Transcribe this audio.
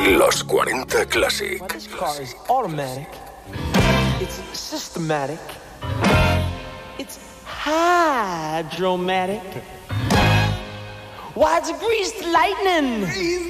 Los 40 Classic. Well, this car is automatic. It's systematic. It's hydromatic. Why, it's greased lightning.